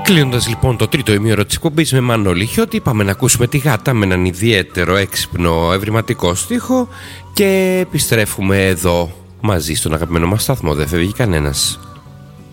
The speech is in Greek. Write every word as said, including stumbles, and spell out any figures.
Κλείνοντας λοιπόν το τρίτο ημίωρο της εκπομπής με Μανώλη Χιώτη, πάμε να ακούσουμε τη Γάτα με έναν ιδιαίτερο έξυπνο ευρηματικό στίχο και επιστρέφουμε εδώ μαζί στον αγαπημένο μας σταθμό. Δεν φεύγει κανένας.